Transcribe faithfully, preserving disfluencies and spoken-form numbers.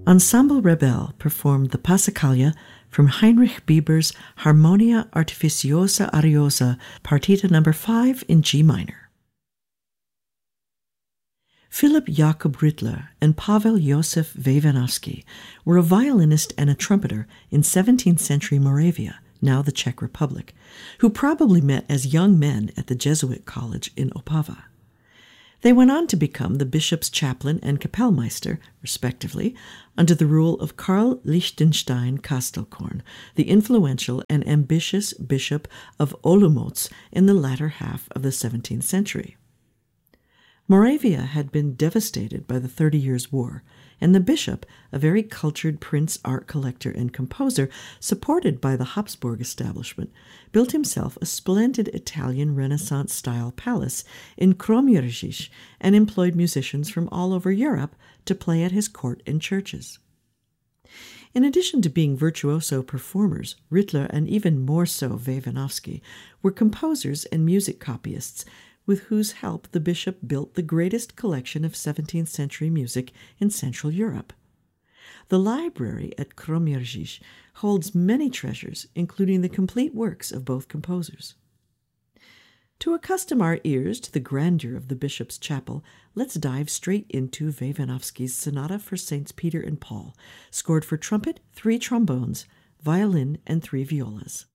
Ensemble Rebel performed the Passacaglia from Heinrich Bieber's Harmonia Artificiosa Ariosa, Partita number five in G minor. Philip Jakob Rittler and Pavel Josef Weiwanowski were a violinist and a trumpeter in seventeenth century Moravia, now the Czech Republic, who probably met as young men at the Jesuit college in Opava. They went on to become the bishop's chaplain and kapellmeister, respectively, under the rule of Karl Lichtenstein Kastelkorn, the influential and ambitious bishop of Olomouc in the latter half of the seventeenth century. Moravia had been devastated by the Thirty Years' War, and the bishop, a very cultured prince art collector and composer supported by the Habsburg establishment, built himself a splendid Italian Renaissance-style palace in Kroměříž and employed musicians from all over Europe to play at his court and churches. In addition to being virtuoso performers, Rittler and even more so Weiwanowski were composers and music copyists, with whose help the bishop built the greatest collection of seventeenth century music in Central Europe. The library at Kroměříž holds many treasures, including the complete works of both composers. To accustom our ears to the grandeur of the bishop's chapel, let's dive straight into Weiwanowski's Sonata for Saints Peter and Paul, scored for trumpet, three trombones, violin, and three violas.